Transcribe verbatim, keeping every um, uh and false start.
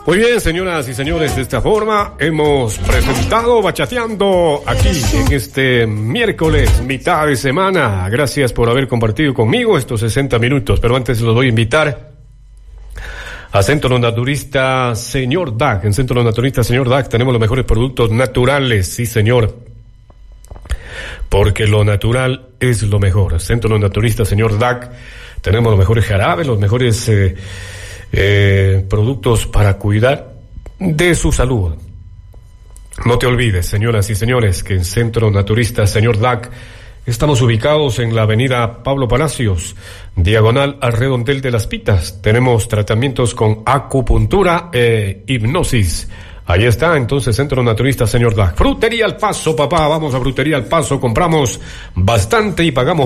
Muy bien, señoras y señores, de esta forma hemos presentado Bachateando aquí en este miércoles, mitad de semana. Gracias por haber compartido conmigo estos sesenta minutos, pero antes los voy a invitar a Centro Naturista Señor D A C. En Centro Naturista Señor D A C tenemos los mejores productos naturales, sí señor, porque lo natural es lo mejor. Centro Naturista Señor D A C, tenemos los mejores jarabes, los mejores eh, eh, productos para cuidar de su salud. No te olvides, señoras y señores, que en Centro Naturista Señor D A C estamos ubicados en la avenida Pablo Palacios, diagonal al Redondel de las Pitas. Tenemos tratamientos con acupuntura e hipnosis. Ahí está, entonces, Centro Naturista Señor D A C. Frutería Al Paso, papá, vamos a Frutería Al Paso, compramos bastante y pagamos